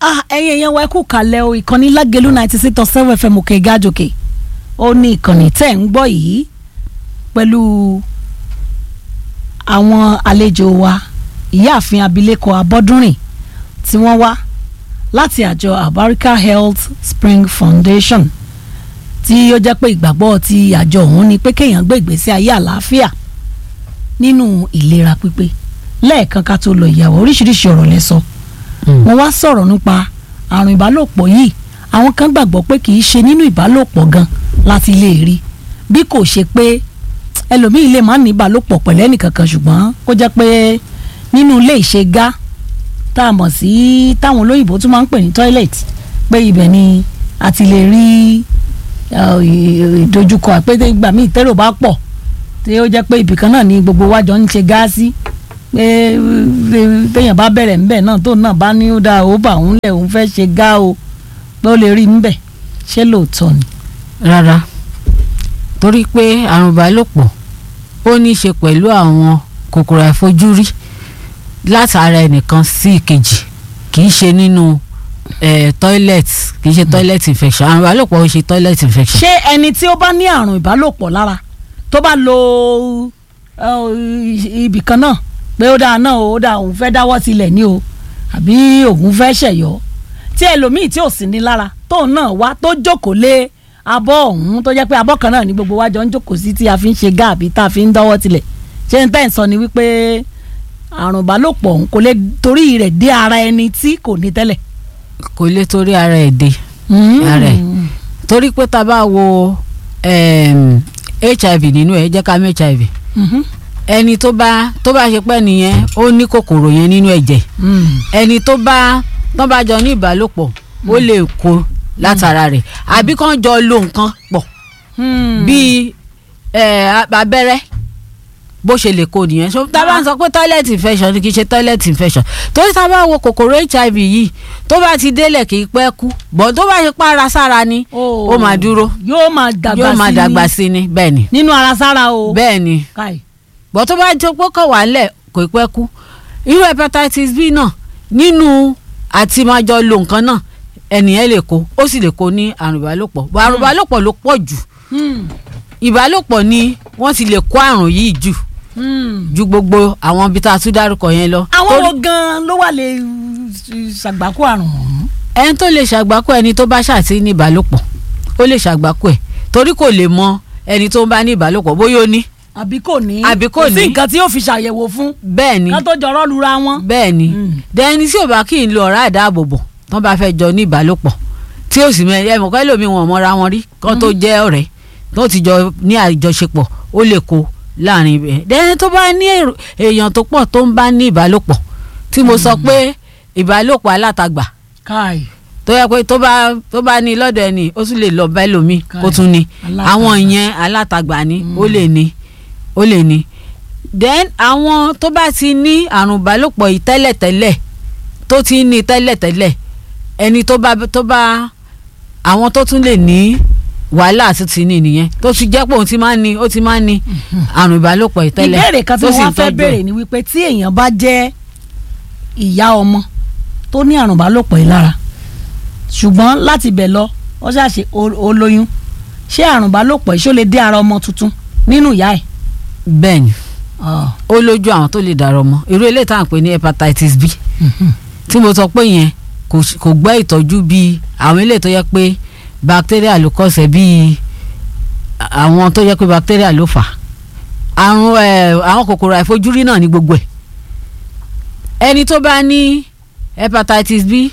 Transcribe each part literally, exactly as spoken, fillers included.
ah ẹ̀yin èèyàn wa ẹ kú kalẹ̀ o ìkànnì Lágelú ninety six point seven F M òkè gájòkè ó ní ìkànnì tẹ́ ń gbọ́ yìí pẹ̀lú àwọn àlejò wa ìyáàfin abilékọ Abọ́dúnrìn tí wọ́n wá láti àjọ Abarika Health Spring Foundation tí ó jẹ́ pé ìgbàgbọ́ ti àjọ ọ̀hún ni pé kéèyàn gbé ìgbésí ayé àlàáfíà nínú ìlera pípé lẹ́ẹ̀kan ká tó lọ ìyàwó oríṣiríṣi ọ̀rọ̀ lẹ sọ wọ́n wá sọ̀rọ̀ nípa àrùn ìbálòpọ̀ yìí àwọn kan gbàgbọ́ pé kì í ṣe nínú ìbálòpọ̀ gan láti lè rí bí kò ṣe pé ẹlòmíì lè má ní ìbálòpọ̀ pẹ̀lú ẹnìkankan ṣùgbọ́n kó jẹ́ pé nínú ilé ìṣe gá tá a mọ̀ sí táwọn olóyìnbó tún máa ń pè ní toilet pé ibẹ̀ ni a ti lè rí ìdojúkọ àpété ìgbà míì tẹ́rò bá pọ̀ tí ó jẹ́ pé ibìkan náà ni gbogbo wájọ ń ṣe gáàsì pé téèyàn bá bẹ̀rẹ̀ ńbẹ̀ náà tó náà bá ní ó dáa ó bà òun lẹ̀ òun fẹ́ ṣe gá o pé ó lè rí ńbẹ̀ ṣé lóòótọ́ ni. rárá torí pé àrùn ìbálòpọ̀ ó ní í ṣe pẹ̀lú àwọn kòkòrò àìfojúrí látara ẹnìkan sí ìkejì kì í ṣe nínú toilet kì í ṣe toilet infection àrùn ìbálòpọ̀ ó ṣe toilet infection. ṣé ẹni tí ó bá ní àrùn ìbálòpọ̀ lára tó bá lo ibì kan náà pé ó dáa náà ó dáa òun fẹ́ dáwọ́ sílẹ̀ ní o àbí òun fẹ́ ṣẹ̀yọ́ tí ẹlòmíì tí ò sí ní lára tóun náà wá tó jókòó lé abọ́ ọ̀hún tó jẹ́ pé abọ́ kan náà ní gbogbo wa jọ ń jókòó sí tí a fi ń ṣe gá àbí tá a fi ń dáwọ́ tilẹ̀ ṣé n tẹ́ ń sọ ni wípé àrùn ìbálòpọ̀ ọ̀hún kò lè torí rẹ̀ dé ara ẹni tí kò ní tẹ́lẹ̀. kò lè torí ara ẹ̀ dé ara ẹ̀ torí pé tá a bá wo H I V nínú ẹ̀ jẹ́ ká mú H I V ẹni tó bá tó bá ṣe pẹ́ nìyẹn ó ní kòkòrò yẹn nínú ẹ̀jẹ̀ ẹni tó bá tó bá jọ ní ìbálòpọ̀ ó lè kó látara rẹ̀ àbí kàn jọ lo nǹkan pọ̀ bíi abẹ́rẹ́ bó ṣe lè kó nìyẹn so tá a bá ń sọ pé toilet infection ni kì í ṣe toilet infection torí tá a bá wo kòkòrò H I V yìí tó bá ti délẹ̀ kì í pẹ́ kú bọ̀ tó bá ṣe pa ara sára ni ó máa dúró yóò máa dàgbà sí yóò máa dàgbà sí ni bẹ́ẹ̀ ni nínú ara sára o bẹ́ẹ̀ ni bọ̀ tó bá jẹ́ pé kọ̀ wá lẹ̀ kò ì pẹ́ kú irú hepatitis B náà nínú àti máa jọ lo nǹkan náà ẹnìyẹn lè kó ó sì lè kó ní àrùn ìbálòpọ̀ àrùn ìbálòpọ̀ ló pọ̀ jù ìbálòpọ̀ ni wọ́n ti lè kó àrùn yìí jù ju gbogbo àwọn ibi tá a tún dárúkọ yẹn lọ. àwọn wo gan ló wà lè ṣàgbákò àrùn ọ̀hún. ẹni tó lè ṣàgbákò ẹni tó bá ṣàtì ní ìbálòpọ̀ ó lè ṣàgbákò ẹ̀ torí kò lè mọ ẹni tó ń bá ní ìbálòpọ̀ bóyá ó ní. àbí kò ní àbí kò ní kò sí nǹkan tí yóò fi ṣàyẹ̀wò fún. bẹ́ẹ̀ ni ká tó jọrọ́ lura wọn. bẹ́ẹ̀ ni dẹni tí ò bá kí n lo ọ̀rá ìdáàbòbò tán bá fẹ́ jọ ní ìbálòpọ̀ tí ó sì mẹ ẹ mọ̀ kọ́ lómi wọn mọ́ra wọn rí kán tó jẹ́ ọ̀rẹ́ tó ti jọ ní àjọṣepọ̀ ó lè kó láàrin ibẹ̀ dẹ́ni tó bá ní èèyàn tó pọ̀ tó ń bá ní ìbálòpọ̀ tí mo sọ pé ìbálòpọ̀ alátagbà tó yẹ pé tó bá tó bá ní lọ́dọ̀ ẹni ó tún lè lọ bá ẹlòmíì kó tún ní àwọn yẹn alátagbà ni ó lè ní ó lè ní then àwọn tó bá ti ní àrùn ìbálòpọ̀ yìí tẹ́lẹ̀tẹ́lẹ̀ tó ti ní tẹ́lẹ̀tẹ́lẹ̀ ẹni tó bá tó bá àwọn tó tún lè ní wàhálà àti ti ní nìyẹn tó ti jẹ́ pé òun ti máa ń ní ó ti máa ń ní àrùn ìbálòpọ̀ ìtẹ́lẹ̀. ìbéèrè kan tí wọ́n fẹ́ béèrè ni wípé tí èèyàn bá jẹ́ ìyá ọmọ tó ní àrùn ìbálòpọ̀ yìí lára ṣùgbọ́n láti bẹ̀ lọ ó ṣàṣe olóyún ṣé àrùn ìbálòpọ̀ yìí ṣó lè dé ara ọmọ tuntun nínú ìyá ẹ̀. bẹ́ẹ̀ni ó lójú àwọn tó lè dára ọmọ irú eléyìí tá à ń pè ní hepatitis B tí mo sọ pé yẹn kò gbẹ́ ìtọ́jú bíi àwọn eléyìí tó yẹ pé bacteria ló kọ́sẹ̀ bíi àwọn tó yẹ pé bacteria ló fà àrùn ẹ àwọn kòkòrò àìfojúrí náà ní gbogbo ẹ̀ ẹni tó bá ní hepatitis B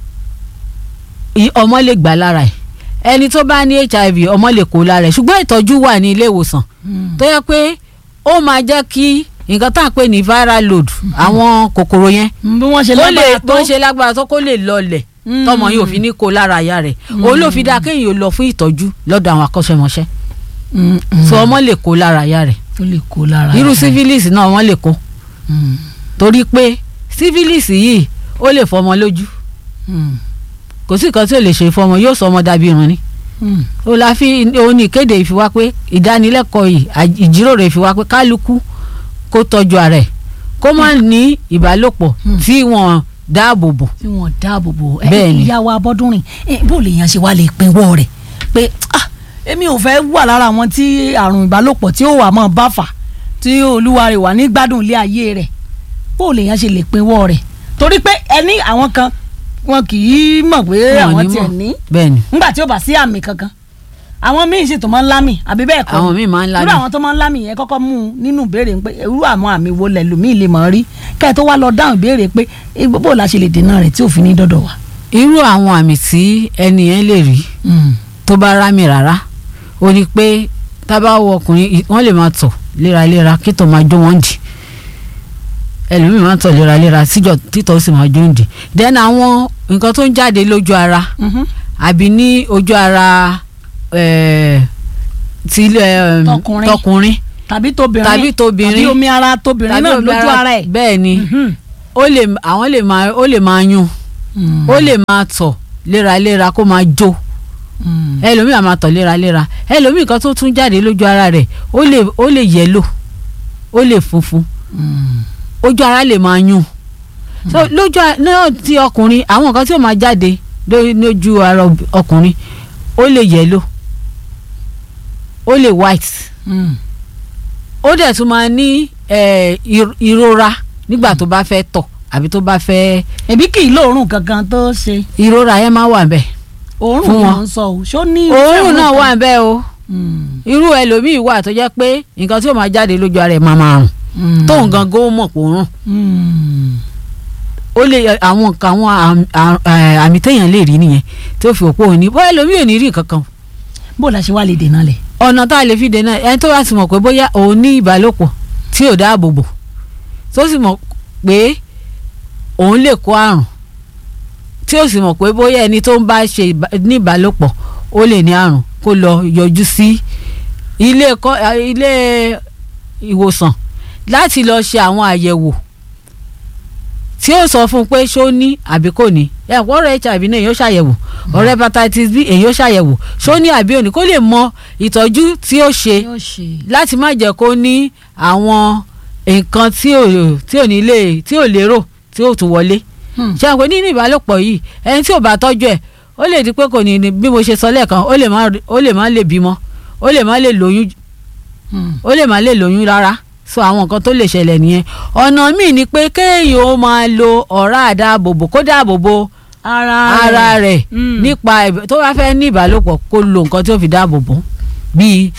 ọmọ lè gbà lára ẹ̀ ẹni tó bá ní H I V ọmọ lè kó lára ẹ̀ ṣùgbọ́n ìtọ́jú wà ní ilé ìwòsàn tó yẹ pé ó máa jẹ́ kí nǹkan tá à ń pè ní viral load àwọn kòkòrò yẹn bí wọ́n ṣe lágbára tó wọ́n ṣe lágbára tó kó lè lọlẹ̀ tọmọ yìí ò fi ní kó lára aya rẹ̀ òun ló fi dáa kéèyàn lọ fún ìtọ́jú lọ́dọ̀ àwọn akọ́ṣẹ́mọṣẹ́ so ọmọ lè kó lára aya rẹ̀ ó lè kó lára irú syphilis náà wọ́n lè kó torí pé syphilis yìí ó lè fọmọ lójú kò sí nǹkan tí ò lè ṣe fọmọ yóò sọ ọmọ dàbí irun ni ó la fi òun ní ìkéde ìfiwá pé ìdánilẹ́kọ̀ọ́ yìí ìjíròrò ìfiwá pé kálukú kó tọ́jú ara ẹ̀ kó má ní ìbálòpọ̀ tí wọ́n dáàbò bò. tí wọ́n dáàbò bò Bẹ́ẹ̀ ni. ìyá wa Abọ́dúnrìn bó lè yàn ṣe wá lè pinwọ́ rẹ̀ pé ah èmi ò fẹ́ wà lára àwọn tí àrùn ìbálòpọ̀ tí ó wà mọ́ bá fà tí olúwa rẹ̀ wà ní gbádùn ilé ayé rẹ̀ bó lè yàn ṣe lè pinwọ́ rẹ̀ torí pé ẹni àwọn kan wọn kì í mọ̀ pé Wọn ò àwọn ní tiẹ̀ mọ̀. ní bẹ́ẹ̀ ni nígbà tí ó bá sí àmì kankan àwọn míì sì tó máa ń lámì àbí bẹ́ẹ̀ kọ́ àwọn míì máa ń irú lámì. àwọn tó máa ń lámì yẹn kọ́kọ́ mú un nínú ìbéèrè pé irú àwọn àmì wo lẹ̀lòmíì lè mọ̀ rí kẹ́ ẹ̀ tó wá lọ dáhùn ìbéèrè pé eh, bó la ṣe lè dènà rẹ̀ tí òfin ní dọ́dọ̀ wa. irú àwọn àmì tí ẹni yẹn lè rí tó bá rámì rárá ó ní pé tá a bá wo ọkùnrin wọ́n lè máa tọ̀ léraléra kí tó máa jó wọ́n dì ẹlòmíì máa ń tọ̀ léraléra síjọ títọ́ sì máa jó ń dì then àwọn nǹkan tó ń jáde lójú ara Mhm. àbí ní ojú ara eh, ti eh, Tọkùnrin. tọkùnrin tàbí tóbìnrin Tàbí tóbìnrin. tàbí omi ara tóbìnrin tàbí náà omi lójú ara ẹ̀. bẹ́ẹ̀ ni Mhm. ó lè àwọn lè máa ó lè máa yún Mm. ó lè máa tọ̀ léraléra kó máa jó Mm. ẹlòmíì á máa tọ̀ léraléra ẹlòmíì kan tó tún jáde lójú ara rẹ̀ ó lè ó lè yẹ́lò ó lè funfun Mm. ojú ara lè máa yún so lójú ara náà ti ọkùnrin àwọn nǹkan tí ó máa jáde ló- lójú ara ob- ọkùnrin ó lè yẹ́lò ó lè white Mm. ó dẹ̀ tún máa ní eh, ìr- ìrora nígbà tó bá fẹ́ tọ̀ àbí tó bá fẹ́ ẹbí kì í lóòórùn kankan tó ṣe ìrora yẹn máa wà bẹ́ẹ̀ òórùn Fún ni wọn. wọ́n ń sọ o ṣó ní òórùn náà wà bẹ́ẹ̀ o Mm. irú ẹlòmíì wà tó jẹ́ pé nǹkan tí ó máa jáde lójú ara ẹ̀ máa máa rùn Mm. tóun gangan ó mọ̀ pé ó rùn Mm. ó lè àwọn nǹkan àwọn àm- àm- eh, àmì téèyàn lè rí nìyẹn tí ó fi òpó òní bóyá ẹlòmíì ò ní rí nǹkan kan bó la ṣe wá lè dènà lẹ̀. ọ̀nà tá a lè fi dènà ẹni tó bá ti mọ̀ pé bóyá òun ní ìbálòpọ̀ tí ò dáàbò bò tó sì mọ̀ pé òun lè kó àrùn tí ó sì mọ̀ pé bóyá ẹni tó ń bá ṣe ìbá- ní ìbálòpọ̀ ó lè ní àrùn kó lọ yọjú sí ilé ẹ̀kọ́ ilé ìwòsàn láti lọ ṣe àwọn àyẹ̀wò tí ó sọ fún un pé ṣó ní àbí kò ní ẹ̀pọ̀ ọ̀rọ̀ H I V náà èyí ó ṣàyẹ̀wò ọ̀rọ̀ hepatitis B èyí ó ṣàyẹ̀wò ṣó ní àbí òní kó lè mọ ìtọ́jú tí ó ṣe yóò ṣe. láti má jẹ́ kó ní àwọn nǹkan tí ò tí ò ní lè tí ò lérò tí ò tún wọlé Hmm. ṣe àwọn nínú ìbálòpọ̀ yìí ẹni tí ò bá tọ́jú ẹ̀ ó lè di pé kò ní ní bí mo ṣe sọ lẹ́ẹ̀kan ó lè má ó lè má lè bímọ ó lè má lè lóyún Hmm. ó lè má lè lóyún rárá so àwọn nǹkan tó lè ṣẹlẹ̀ nìyẹn ọ̀nà míì ni pé kéèyàn ó máa lo ọ̀rá àdáàbòbò kó dáàbòbò ara ara rẹ̀ Mm. nípa ìb- tó bá fẹ́ ní ìbálòpọ̀ kó lo nǹkan tí ó fi dáàbòbò bíi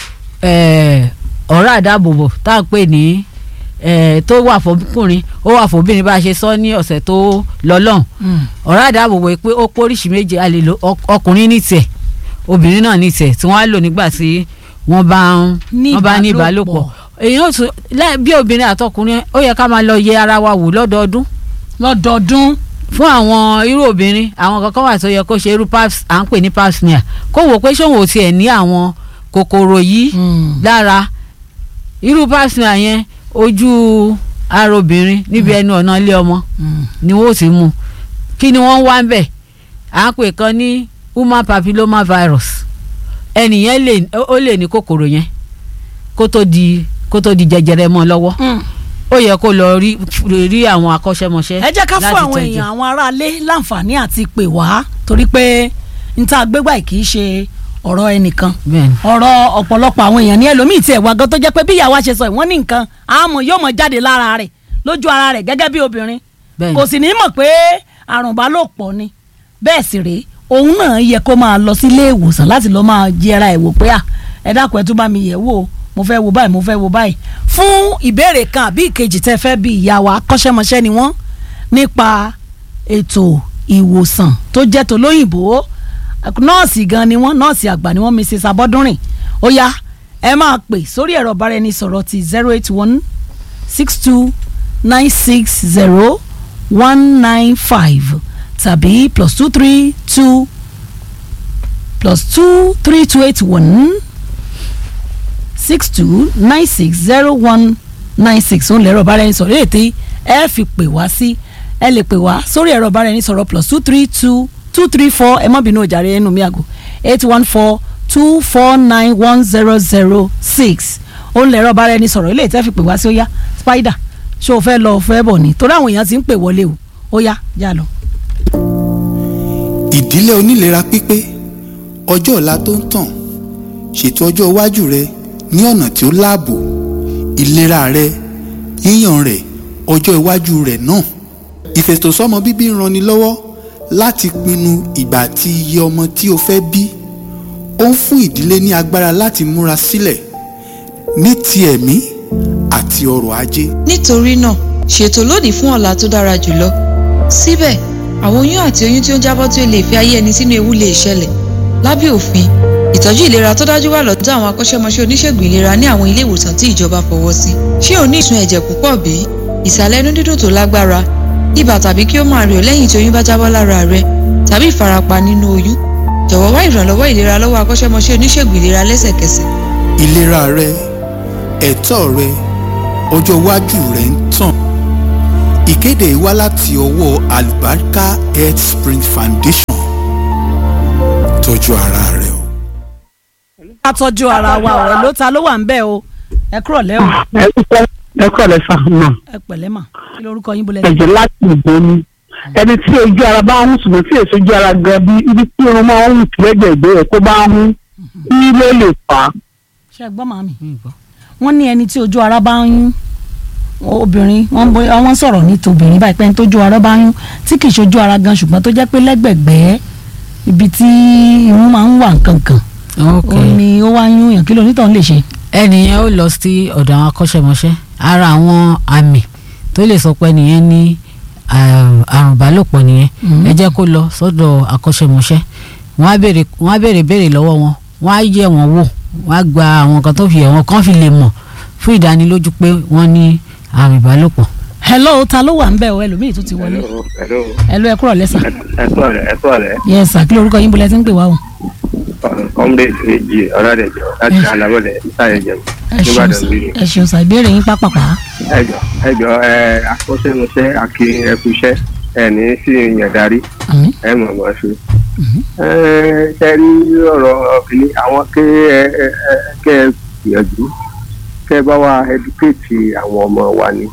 eh, ọ̀rá àdáàbòbò tá à ń pè ní eh, tó wà fọkùnrin ó wà fòbìnrin bá a ṣe sọ ní ọ̀sẹ̀ tó lọ lọ́hùn Mm. ọ̀rá àdáàbòbò yìí pé ó pé oríṣi méje a lè lo ọk- ọkùnrin ní tiẹ̀ obìnrin náà ní tiẹ̀ tí wọ́n á lò nígbà tí wọ́n bá ń Ní wọ́n bá ní ìbálòpọ̀. ìbálòpọ̀ èyàn ò tún láì- bí obìnrin àtọkùnrin ó yẹ ká máa lọ yẹ ara wa wò lọ́dọọdún lọ́dọọdún. fún àwọn irú obìnrin àwọn kankan wà tó yẹ kó ṣe irú paps à ń pè ní pap smear kó wò pé ṣóun ò tiẹ̀ ní àwọn kòkòrò yìí Mm. lára irú pap smear yẹn ojú ara obìnrin níbi ẹnu ọ̀nà ilé ọmọ Mm. ni wọ́n ti mú kí ni wọ́n wá ń bẹ̀ à ń pè kan ní human papilloma virus ẹnìyẹn lè ó lè ní kòkòrò yẹn kó tó di kó tó di jẹjẹrẹ mọ́ lọ́wọ́ Mm. ó yẹ kó lọ rí rí àwọn akọ́ṣẹ́mọṣẹ́ ẹ jẹ́ ká fún láti àwọn tọ́jú. èèyàn àwọn aráalé láǹfààní àti pè wá torí pé n ta gbégbá yìí kì í ṣe ọ̀rọ̀ ẹnìkan bẹ́ẹ̀ni ọ̀rọ̀ ọ̀pọ̀lọpọ̀ àwọn èèyàn ní ẹlòmíì tiẹ̀ wá gan tó jẹ́ pé bí ìyàwó ṣe sọ yìí wọ́n ní nǹkan àmọ́ yóò mọ̀ jáde lára rẹ̀ lójú ara rẹ̀ gẹ́gẹ́ bí obìnrin bẹ́ẹ̀ni kò sì ní mọ̀ pé àrùn ìbálòpọ̀ ni bẹ́ẹ̀ sì rèé òun náà yẹ kó máa lọ sí ilé ìwòsàn láti lọ́ọ́ máa yẹra ẹ̀ wò pé à ẹ dákun ẹ tún bá mi yẹ̀ wò mo fẹ́ wo báyìí mo fẹ́ wo báyìí fún ìbéèrè kan àbí ìkejì tẹ́ fẹ́ bí ìyá wa akọ́ṣẹ́mọṣẹ́ ni wọ́n nípa ètò ìwòsàn tó jẹ́ tolóyìnbó nọ́ọ̀sì gan ni wọ́n nọ́ọ̀sì àgbà ni wọ́n Missus Abọ́dúnrìn ó yá ẹ máa pè sórí ẹ̀rọ ìbáraẹnisọ̀rọ̀ ti zero eight one six two nine six zero one nine five tàbí plus two three two plus two three two eight one six two nine six zero one nine six òun lẹ̀rọ ìbáraẹnisọ̀rọ̀ ètè ẹ fi pè wá sí ẹ lè pè wá sórí ẹ̀rọ ìbáraẹnisọ̀rọ̀ plus two three two two three four ẹ má bínú òjàre ẹnu mi àgò eight one four two four nine one zero zero six òun lẹ̀rọ ìbáraẹnisọ̀rọ̀ ilé ìtẹ́ fi pè wá sí ó yá spider ṣé o fẹ́ lọ fẹ́ bọ̀ ni torí àwọn èèyàn ti ń pè wọlé o ó yá yá lọ. ìdílé onílera pípé, ọjọ́ ọ̀la tó ń tàn, ṣètò ọjọ́ iwájú rẹ ní ọ̀nà tí ó láàbò, ìlera rẹ, yíyàn rẹ, ọjọ́ iwájú rẹ náà. Ìfètòsọ́mọ bíbí ń ranni lọ́wọ́ láti pinnu ìgbà àti iye ọmọ tí o fẹ́ bí. Ó ń fún ìdílé ní agbára láti múra sílẹ̀ ní ti ẹ̀mí àti ọrọ̀ ajé. Nítorí náà, ṣètò lónìí fún ọ̀la tó dára jùlọ. Síbẹ̀, àwọn oyún àti oyún tí ó ń jábọ́ tí ó lè fi ayé ẹni sínú ewu lè ṣẹlẹ̀. Lábẹ́ òfin, ìtọ́jú ìlera tó dájú wà lọ́dọ̀ àwọn akọ́ṣẹ́mọṣẹ́ oníṣègùn ìlera ní àwọn ilé ìwòsàn tí ìjọba fọwọ́ sí. Ṣé o ní ìsun ẹ̀jẹ̀ púpọ̀ bí? Ìsàlẹ̀ inú dídùn tó lágbára, ibà tàbí kí ó máa rẹ̀ ọ́ lẹ́yìn tí oyún bá jábọ́ lára rẹ, tàbí ìfarapa nínú oyún? Jọ̀wọ́ wá ìrànlọ́wọ́ ìlera lọ́wọ́ akọ́ṣẹ́mọṣẹ́ oníṣègùn ìlera lẹ́sẹ̀kẹsẹ̀. Ìlera rẹ, ẹ̀tọ́ rẹ, ọjọ́ iwájú rẹ ń tàn. Ìkéde yìí wá láti ọwọ́ Alubarika Health Spring Foundation. Tọ́jú ara rẹ o. a tọ́jú ara wa ọ̀rẹ́ ló ta ló wà ń bẹ̀ o ẹ kúrọ̀ lẹ́ o. ẹ kọ́ lẹ sá náà. ẹ pẹ̀lẹ́ mà kí lorúkọ yín bolẹ̀. ẹ̀jẹ̀ láti ìbò ni ẹni tí ojú ara bá ń sùn tí èso ojú ara gan bí ibi tí irun máa ń hù tìlẹ́jẹ̀ ìgbé ẹ̀ tó bá ń hù kí ló lè fà á. ṣe gbọ́ màmí wọ́n ní ẹni tí ojú ara bá ń yún obìnrin wọ́n sọ̀rọ̀ ní tobìnrin báyìí pé ẹni tójú ara bá ń yún tí kì í ṣojú ara gan ṣùgbọ́n tó jẹ́ pé lẹ́gbẹ̀gbẹ́ ibi tí irun máa ń wà nkankan ó ní ó wá ń yún yàn kí ló onítàn lè ṣe. ẹnìyẹn ó lọ sí ọ̀dọ̀ àwọn akọ́ṣẹ́mọṣẹ́ ara àwọn àmì tó lè sọ pé ẹnìyẹn ní àrùn ìbálòpọ̀ nìyẹn ẹ jẹ́ kó lọ sọ́dọ̀ akọ́ṣẹ́mọṣẹ́ wọ́n á béèrè wọ́n á béèrè béèrè lọ́wọ́ wọn wọ́n á yẹ̀ wọ́n wò wọ́n á gba àwọn nǹkan tó fi yẹ̀ wọ́n kàn fi lè mọ̀ fún ìdánilójú pé wọ́n ní àrùn ìbálòpọ̀. hello ta ló wà ń bẹ̀ o ẹlòmíì tó ti wọlé. hello hello ẹ kúrọ̀ lẹ́sà. ẹ kúrọ̀ lẹ́ ẹ kúrọ̀ lẹ́. yes sir kí lorúkọ yín bolẹ̀ tí ń pè wá o. comrade èjì ọ̀làdẹ̀jọ láti alábọ̀lẹ̀ sáyẹ̀jẹ̀ nígbàdàn bíi. ẹ ṣeun sà ìbéèrè yín pápápá. ẹjọ ẹjọ ẹ akọ́ṣẹ́mọṣẹ́ àkè ẹkùṣẹ́ ẹ ní sí ìyẹn darí ẹ mọ̀ mọ́ ṣe. ẹ ṣe rí ọ̀rọ̀ ọ̀gbìn àwọn kẹ́ ẹ kẹ́ ẹ gbìyànjú kẹ́ ẹ bá wa ẹdúkéètì àwọn ọmọ wa ni.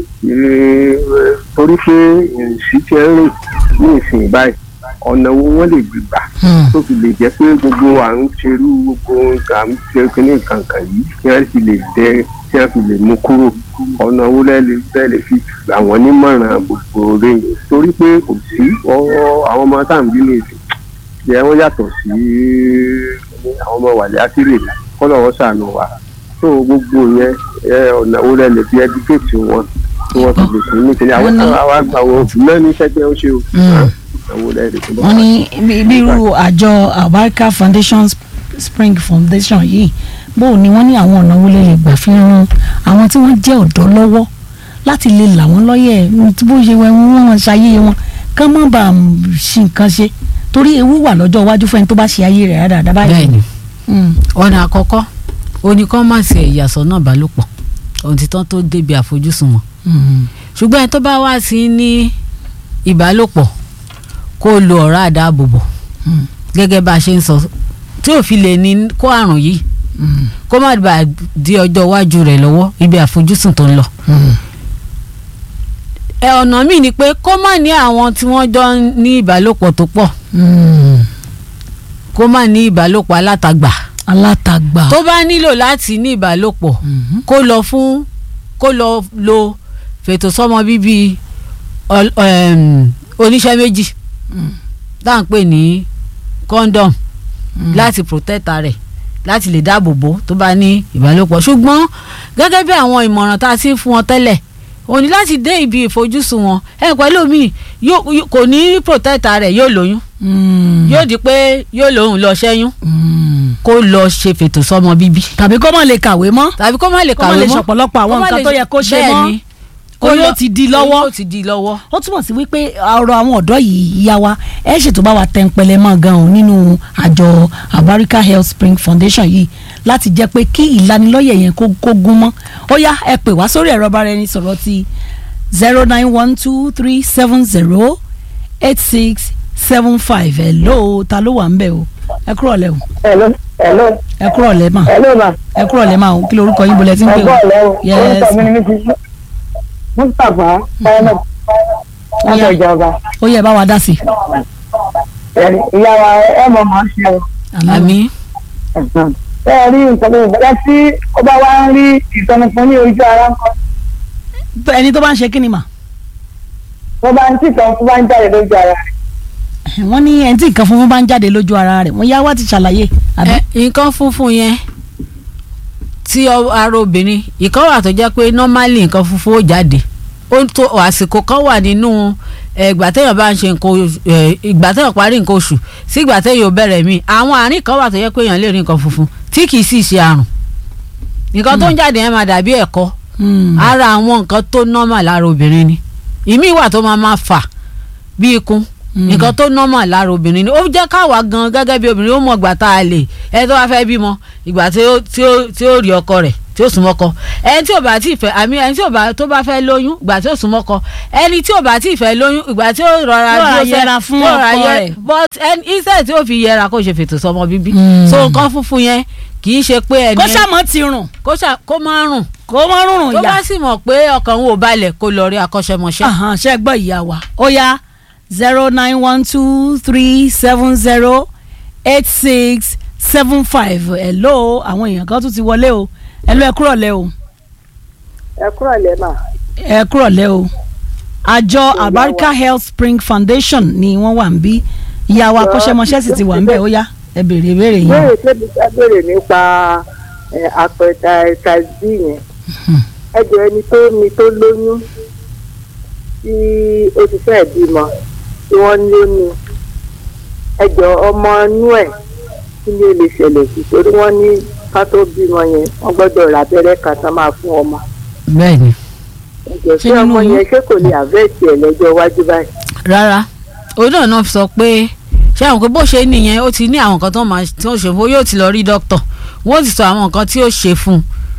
torí pé ìrìnsí ti ń rìn ní ìsìn báyìí ọ̀nà wo wọ́n lè gbìgbà tó fi lè jẹ́ pé gbogbo à ń ṣerú gbogbo à ń ṣe kíní kankan yìí kí wọ́n sì lè dẹ́ kí wọ́n fi lè mú kúrò ọ̀nà wo lẹ́lẹ́ bẹ́ẹ̀ fi gbà wọ́n nímọ̀ràn gbogbo rẹ̀ torí pé kò sí àwọn ọmọ tá à ń bí ní ìsìn jẹ́ wọ́n yàtọ̀ sí àwọn ọmọ wàlẹ́ àtìrè kọ́lọ̀ wọ́n ṣàánú wa tó gbogbo yẹn ọ̀nà wo lẹ́lẹ́ fi ẹdúkéètì wọn tí wọ́n fi lè fi ní kíní àwọn àgbà wọn òfin náà ní sẹ́gbẹ́ ó ṣe o. wọ́n ní bí irú àjọ Alubarika Foundation Spring Foundation yìí bóò ni wọ́n ní àwọn ọ̀nà wo lè lè gbà fi ran àwọn tí wọ́n jẹ́ ọ̀dọ́ lọ́wọ́ láti lè là wọ́n lọ́yẹ̀ bó ṣe wẹ̀ wọ́n wọn ṣayé wọn kán mọ́ bá a ṣe nǹkan ṣe torí ewu wà lọ́jọ́ iwájú fún ẹni tó bá ṣe ayé rẹ̀ dáadáa báyìí. bẹ́ẹ̀ni ọ̀nà àkọ́kọ́ oníkan má ṣe ìyàsọ́ náà bálòpọ̀ òtítọ́ tó débi àfojúsùn wọn ṣùgbọ́n ẹni tó bá wá sí ní ìbálòpọ̀ kó lo ọ̀rá àdáàbòbò gẹ́gẹ́ bá a ṣe ń sọ tí ò fi lè ní kó àrùn yìí kó má bàa di ọjọ́ iwájú rẹ̀ lọ́wọ́ ibi àfojúsùn tó ń lọ. ẹ ọ̀nà míì ni pé kó má ní àwọn tí wọ́n jọ ní ìbálòpọ̀ tó pọ̀ kó má ní ìbálòpọ̀ alátagbà alátagbà tó bá nílò láti ní ìbálòpọ̀ kó lọ fún kó lọ lo fètòsọ́mọ bíbí oníṣẹ́ méjì tá à ń pè ní condom láti protect rẹ̀ láti lè dáàbò bò tó bá ní ìbálòpọ̀ ṣùgbọ́n gẹ́gẹ́ bí àwọn ìmọ̀ràn tá a ti fún wọn tẹ́lẹ̀ ó ní láti dé ibi ìfojúsùn wọn ẹ pẹ̀lú mi kò ní protect rẹ̀ yóò lóyún yóò di pé yóò lóhùn lọ ṣẹ́yún kó lọ ṣe fètò sọ́mọ bíbí. tàbí kó má lè kàwé mọ́ tàbí kó má lè kàwé mọ́ kó má lè ṣọ̀pọ̀lọpọ̀ àwọn nǹkan tó yẹ kó ṣe mọ́ kó yóò ti di lọ́wọ́ yóò ti di lọ́wọ́. ó túmọ̀ sí wípé ọ̀rọ̀ àwọn ọ̀dọ́ yìí yá wa ẹ ṣètò bá wa tẹ̀ ń pẹlẹ mọ́ gan-an nínú àjọ Alubarika Health Spring Foundation yìí láti jẹ́ pé kí ìlanilọ́yẹ̀ yẹn kó gún mọ́ ó yá ẹ pè wá sórí ẹ̀rọ bára ẹni sọ̀rọ̀ ti zero nine one two three seven zero eight six seven five ẹ̀ lóò ta ló wà ń bẹ̀ o ẹ kúrọ̀ lẹ́ o. hello hello. ẹ kúrọ̀ lẹ́ mà. hello ma. ẹ kúrọ̀ lẹ́ mà o kí lorúkọ yín bolẹ̀ tí ń pè o. ẹ kúrọ̀ lẹ́ o. yes. orúkọ mi ni mi ti Mustapha Pilot láti ìjọba. ó yẹ bá wa dá sí. ìyá wa ẹ mọ̀ mọ́ ṣe o. àmín. ẹ rí nǹkan tó bẹ̀rẹ̀ tí ó bá wá ń rí ìtọ́ni fún ní ojú ara ń kọ́. ẹni tó bá ń ṣe kí ni mà. tó bá ń tìtàn fún bá ń jáde lójú ara rẹ̀. wọ́n ní ẹni tí nǹkan funfun bá ń jáde lójú ara rẹ̀ wọ́n yá wá ti ṣàlàyé. nǹkan funfun yẹn tí ara obìnrin ìkan wà tó jẹ́ pé normally nǹkan funfun ó jáde ó tó àsìkò kan wà nínú ìgbà téèyàn bá ń ṣe nǹkan ìgbà téèyàn parí nǹkan oṣù sí ìgbà téèyàn ò bẹ̀rẹ̀ míì àwọn àárín kan wà tó jẹ́ pé èèyàn lè rí nǹkan funfun tí kì í sì ṣe àrùn nǹkan tó ń jáde yẹn máa dàbí ẹ̀kọ́ ara àwọn nǹkan tó normal lára obìnrin ni ìmíì wà tó máa máa fà bí ikùn nǹkan tó normal lára obìnrin ni ó jẹ́ káwa gan gẹ́gẹ́ bí obìnrin ó mọ̀ ìgbà tá a lè ẹ tó bá fẹ́ bímọ ìgbà tí ó tí ó tí ó rí ọkọ rẹ̀ tí ó súnmọ́ ọkọ ẹni tí ò bá tí ì fẹ́ àmì ẹni tí ò bá tó bá fẹ́ lóyún ìgbà tí ó súnmọ́ ọkọ ẹni tí ò bá tí ì fẹ́ lóyún ìgbà tí ó rọra yóò yẹra fún ọkọ rẹ̀ but ẹni iṣẹ́ tí ó fi yẹra kó ṣe fètò sọmọ bíbí so nǹkan funfun yẹn kì í ṣe pé ẹni kó sàmọ́ ti rùn kó má rùn kó má rùn tó ìyá bá sì mọ̀ pé ọkàn òun ò balẹ̀ kó lọ rí akọ́ṣẹ́mọṣẹ́. ṣe gbọ́ ìyá wa ó yá zero nine one two three seven zero eight six seven five hello àwọn èèyàn kan tún ti wọlé o hello ẹ kúrọ̀lẹ́ o. ẹ kúrọ̀lẹ́ mà. ẹ kúrọ̀lẹ́ o àjọ Albarka Health Spring Foundation ni wọ́n wà ń bí ìyá wa akọ́ṣẹ́mọṣẹ́ sì ti wà ń bẹ̀ ó yá ẹ béèrè ìbéèrè yín. béèrè tẹ́bi ká béèrè nípa hepatitis B yẹn ẹ jẹ́ ẹni tó ní tó lóyún tí ó ti fẹ́ bímọ tí wọ́n ní ó ní ẹjọ́ ọmọ inú ẹ̀ kí ni ó lè ṣẹlẹ̀ sí torí wọ́n ní ká tó bímọ yẹn wọ́n gbọ́dọ̀ ra abẹ́rẹ́ kan tán máa fún ọmọ. bẹ́ẹ̀ni. ẹjọ́ tí ọmọ yẹn ṣé kò lè àvẹ́ẹ̀tì ẹ̀ lọ́jọ́ iwájú báyìí. rárá òun náà náà sọ pé ṣé àwọn pé bó ṣe nìyẹn ó ti ní àwọn nǹkan tó máa tí ó ṣe fún yóò ti lọ rí dókítà wọ́n ti sọ àwọn nǹkan tí ó ṣe fún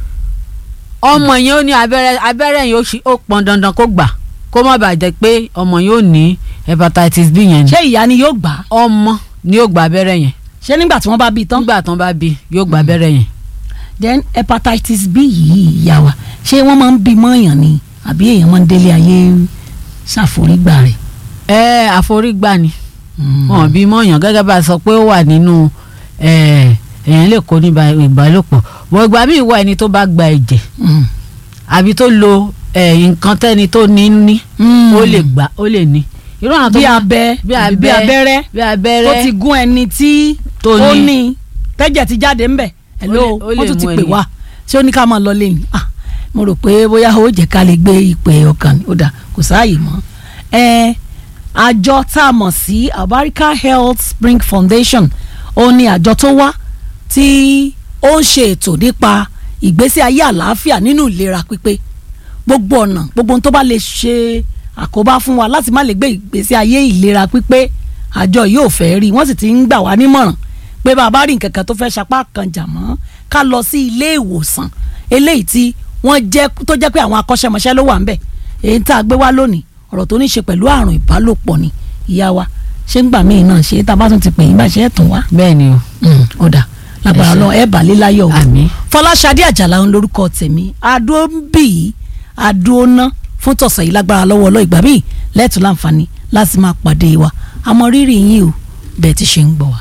ọmọ yẹn ó ní abẹ́rẹ́ abẹ́rẹ́ yẹn ó pọn dandan kó gbà kó má bàa jẹ́ pé ọmọ yóò ní hepatitis B yẹn ni. ṣé ìyá ni yóò gbà. ọmọ ni yóò gba abẹ́rẹ́ yẹn. ṣé nígbà tí wọ́n bá bí tán. nígbà tí wọ́n bá bí yóò gba abẹ́rẹ́ yẹn. then hepatitis B yìí ìyá wa ṣé wọ́n máa ń bí mọ́ọ̀yàn ni àbí èèyàn máa ń délé ayé ṣàforígbà rẹ̀. ẹ àforígbà ni wọn bí mọ́ọ̀yàn gẹ́gẹ́ bá a sọ pé ó wà nínú èèyàn lè kó ní ìbálòpọ̀ wọ́n ìgbà míì wá ẹni tó bá gba ẹ̀jẹ̀ àbí tó lo nǹkan tẹ́ni tó ní ní ó lè gbà ó lè ní. irú àwọn tó bí abẹ bí abẹ́rẹ́ bí abẹ́rẹ́ tó ti gún ẹni tí ó ní tẹ́jẹ̀ ti jáde ńbẹ̀ hello wọ́n tún ti pè wá ṣé ó ní ká máa lọ lẹ́yìn ah mo rò pé bóyá ó jẹ́ ká lè gbé ìpè ọkàn ó dà kò sáàyè mọ́ ẹ àjọ tá a mọ̀ sí Albarka Health Spring Foundation ó ní àjọ tó wá tí ó ń ṣe ètò nípa ìgbésí ayé àlàáfíà nínú ìlera pípé gbogbo ọ̀nà gbogbo ohun tó bá lè ṣe àkóbá fún wa láti má lè gbé ìgbésí ayé ìlera pípé àjọ yóò fẹ́ rí wọ́n sì ti ń gbà wá nímọ̀ràn pé bàbá rí nǹkan kan tó fẹ́ sapá kan jà mọ́ ká lọ sí ilé ìwòsàn eléyìí tí wọ́n jẹ́ tó jẹ́ pé àwọn akọ́ṣẹ́mọṣẹ́ ló wà ń bẹ̀ èyí tá a gbé wá lónìí ọ̀rọ̀ tó ní ṣe pẹ̀lú àrùn ìbálòpọ̀ ni ìyá wa ṣé ń gbà míì náà ṣe tá a bá tún ti pè yín bá ṣe é tún wá. bẹ́ẹ̀ ni o. ó dà lágbára lọ ẹ bàálé láyọ̀ o. àmín. Fọláṣadé Àjàlá ń lórúkọ tèmi adó ń bì í adó ná fún tọ̀sán yìí lágbára lọ́wọ́ ọlọ́ ìgbà míì lẹ́tùn láǹfààní láti máa pàdé wa àmọ́ rírì yín o bẹ́ẹ̀ ti ṣe ń gbọ́ wa.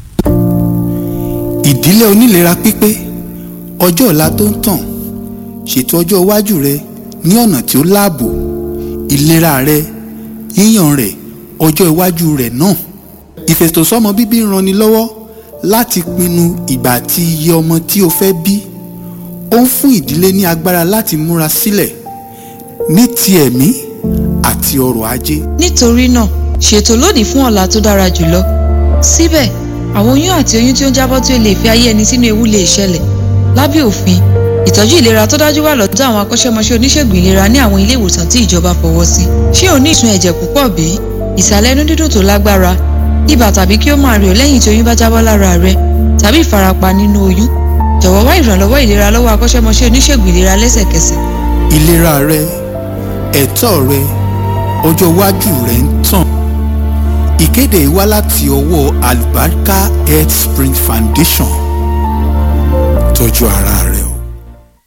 ìdílé onílera pípé ọjọ́ ọ̀la tó ń tàn ṣètò ọjọ́ iwájú rẹ ní ọ̀nà tí ó láàbò ìlera rẹ yíyàn rẹ ọjọ́ iwájú rẹ náà ìfètòsọ́mọ bíbí ń ranni lọ́wọ́ láti pinnu ìgbà àti iye ọmọ tí o fẹ́ bí ó ń fún ìdílé ní agbára láti múra sílẹ̀ ní ti ẹ̀mí àti ọrọ̀ ajé. nítorí náà ṣètò lónìí fún ọ̀la tó dára jùlọ síbẹ̀ àwọn oyún àti oyún tí ó ń jábọ́ tí ó lè fi ayé ẹni sínú ewu lè ṣẹlẹ̀ lábẹ́ òfin ìtọ́jú ìlera tó dájú wà lọ́dọ̀ àwọn akọ́ṣẹ́mọṣẹ́ oníṣègùn ìlera ní àwọn ilé ìwòsàn tí ìjọba fọwọ́ sí. ṣé o ní ìsun ẹ̀jẹ̀ púpọ̀ bí ìsàlẹ̀ inú dídùn tó lágbára ibà tàbí kí ó máa rẹ̀ ọ́ lẹ́yìn tí oyún bá jábọ́ lára rẹ tàbí ìfarapa nínú oyún jọ̀wọ́ wá ìrànlọ́wọ́ ìlera lọ́wọ́ akọ́ṣẹ́mọṣẹ́ oníṣègùn ìlera lẹ́sẹ̀kẹsẹ̀. ìlera rẹ ẹ̀tọ́ rẹ ọjọ́ iwájú rẹ ń tàn. ìkéde yìí wá láti ọwọ́ Albarka Health Spring Foundation. tọ́jú ara rẹ o.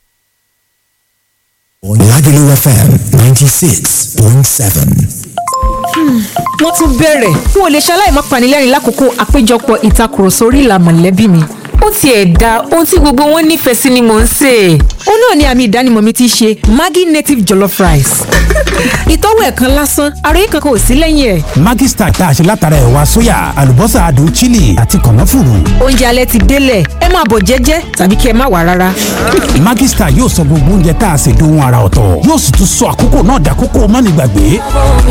Lagelu F M ninety-six point seven. wọ́n tún bẹ̀rẹ̀ n ò lè ṣaláì má panilẹ́rìn lákòókò àpéjọpọ̀ ìtakùrọ̀sọ orí ìlà mọ̀lẹ́bí mi ó tiẹ̀ da ohun tí gbogbo wọn nífẹ̀ẹ́ sí ni mò ń sè. ó náà ni àmì ìdánimọ̀ mi ti ṣe Maggi native jollof rice. ìtọ́wò ẹ̀ kan lásán àròyé kankan ò sí lẹ́yìn ẹ̀. Maggi Star tá a ṣe látara ẹ̀wà sóyà àlùbọ́sà adùn chili àti kànáfùrù. oúnjẹ alẹ́ ti délẹ̀ ẹ máa bọ̀ jẹ́jẹ́ tàbí kí ẹ má wá rárá. Maggi Star yóò sọ gbogbo oúnjẹ tá a ṣe dohun àrà ọ̀tọ̀ yóò sì tún sọ àkókò náà dàkókò mánigbàgbé.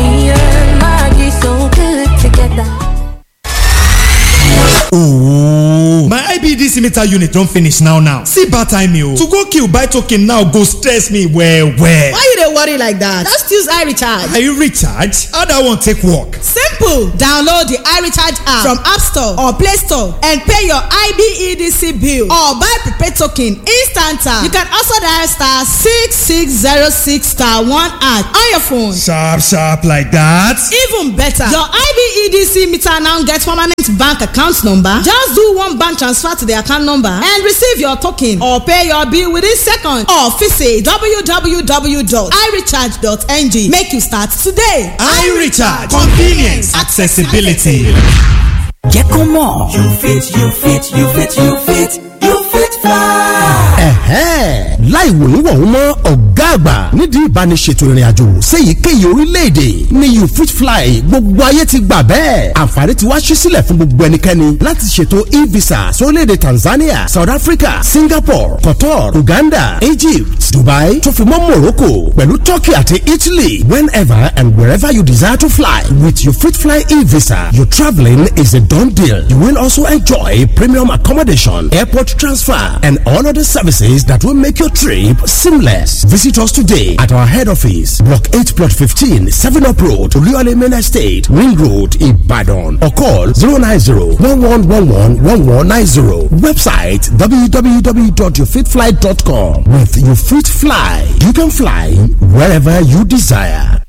Ooh. My I B D C meter unit don finish now now. See bad timing o. To go kill buy token now go stress me well well. Why you dey worry like that? Just use iRecharge. Are you recharge? How that one take work? Simple. Download the iRecharge app from App Store or Play Store and pay your I B E D C bill or buy prepaid token instant. You can also dial star six six zero six star one at on your phone. Sharp sharp like that. Even better, your I B E D C meter now get permanent bank account number. Just do one bank transfer to the account number and receive your token or pay your bill within seconds or visit w w w dot i recharge dot n g. Make you start today. iRecharge, convenience, accessibility. Jẹ́ kó mọ̀. You fit, you fit, you fit, you fit, you fit fly. Ẹ̀hẹ́n láì wòye wọ̀hún mọ́ ọ̀gá àgbà nídìí ìbániṣètò ìrìnàjò séyìíkéyìí orílẹ̀-èdè ní You Fit Fly gbogbo ayé ti gbà bẹ́ẹ̀. Àǹfààní ti wá ṣí sílẹ̀ fún gbogbo ẹnikẹ́ni láti ṣètò e-visa sórílẹ̀-èdè Tanzania, South Africa, Singapore, Qatar, Uganda, Egypt, Dubai tó fi mọ́ Morocco pẹ̀lú Turkey àti Italy. Whenever and wherever you desire to fly with You Fit Fly e-visa, your travelling is a done deal. You will also enjoy premium accommodation, airport transfer, and all other services that will make your trip seamless. Visit us today at our head office, Block eight, Plot fifteen, seven Up Road, Oluyole Main Estate, Ring Road, Ibadan, or call zero nine zero, one one one one, one one nine zero. Website w w w dot you fit fly dot com. With You Fit Fly, you can fly wherever you desire.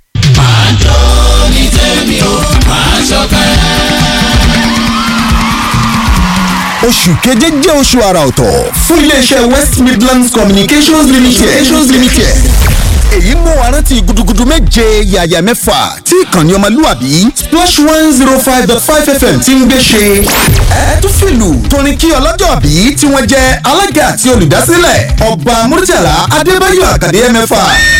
Oṣù keje jẹ́ oṣù àrà ọ̀tọ̀ fún iléeṣẹ́ West Midlands Communications Limited. Communications Limited. Èyí mú wa rántí gudugudu méje yàyà mẹ́fà tí ìkànnì ọmọlúwàbí Splash one zero five dot five F M ti ń gbé ṣe. Ẹ tún fìlù torin kí ọlọ́jọ́ bí tí wọ́n jẹ́ alága àti olùdásílẹ̀ Ọba Murtala Adébáyọ̀ Àkàdé mẹ́fà.